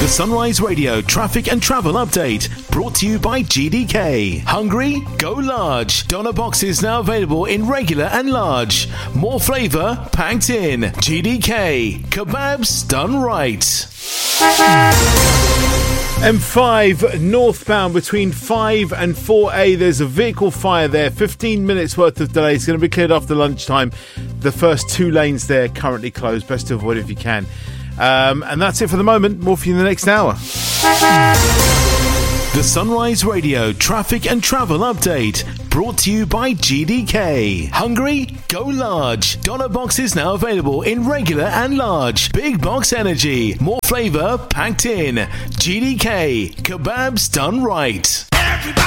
The Sunrise Radio traffic and travel update brought to you by GDK. Hungry? Go large. Doner boxes now available in regular and large. More flavour packed in. GDK. Kebabs done right. M5 northbound between 5 and 4A. There's a vehicle fire there. 15 minutes worth of delay. It's going to be cleared after lunchtime. The first 2 lanes there currently closed. Best to avoid if you can. And that's it for the moment. More for you in the next hour. The Sunrise Radio traffic and travel update brought to you by GDK. Hungry? Go large. Doner boxes now available in regular and large. Big box energy. More flavour packed in. GDK. Kebabs done right.